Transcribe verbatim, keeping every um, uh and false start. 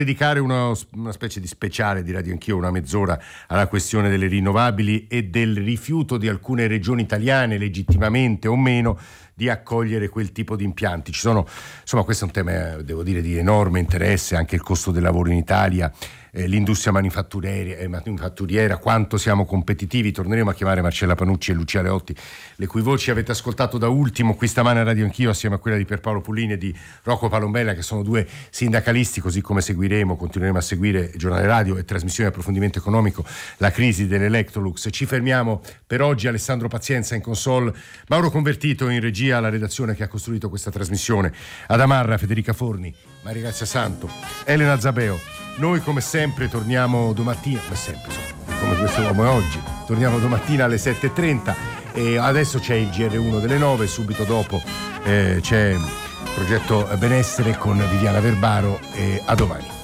dedicare uno, una specie di speciale, direi anch'io, una mezz'ora alla questione delle rinnovabili e del rifiuto di alcune regioni italiane, legittimamente o meno, di accogliere quel tipo di impianti. Ci sono, insomma, questo è un tema, devo dire, di enorme interesse, anche il costo del lavoro in Italia, eh, l'industria manifatturiera, eh, manifatturiera, quanto siamo competitivi. Torneremo a chiamare Marcella Panucci e Lucia Leotti, le cui voci avete ascoltato da ultimo qui stamane a Radio Anch'io, assieme a quella di Pierpaolo Pullini e di Rocco Palombella, che sono due sindacalisti, così come seguiremo, continueremo a seguire giornale radio e trasmissione di approfondimento economico, la crisi dell'Electrolux. Ci fermiamo per oggi. Alessandro Pazienza in console, Mauro Convertito in regia, la redazione che ha costruito questa trasmissione, ad Amarra Federica Forni, Maria Grazia Santo, Elena Zabeo. Noi come sempre torniamo domattina, come sempre, insomma, come questo uomo è oggi, torniamo domattina alle sette e trenta e adesso c'è il G R uno delle nove, subito dopo eh, c'è Progetto Benessere con Viviana Verbaro e a domani.